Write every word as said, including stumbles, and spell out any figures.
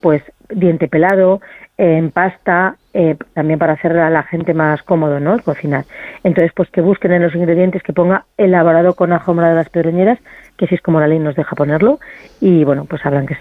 pues diente pelado, eh, en pasta, eh, también para hacer a la gente más cómodo, ¿no?, el cocinar. Entonces, pues que busquen en los ingredientes que ponga elaborado con ajo morado de las pedroñeras, que así es como la ley nos deja ponerlo, y bueno, pues sabrán que